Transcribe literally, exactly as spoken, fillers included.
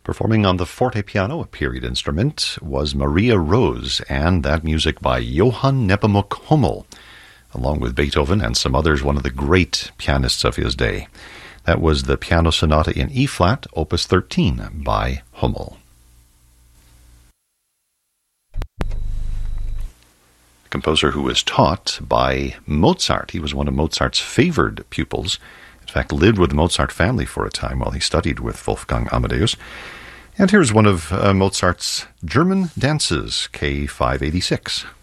Performing on the fortepiano, a period instrument, was Maria Rose, and that music by Johann Nepomuk Hummel, along with Beethoven and some others, one of the great pianists of his day. That was the Piano Sonata in E-flat, Opus thirteen, by Hummel. A composer who was taught by Mozart. He was one of Mozart's favored pupils. In fact, lived with the Mozart family for a time while he studied with Wolfgang Amadeus. And here's one of uh, Mozart's German dances, K five eighty-six.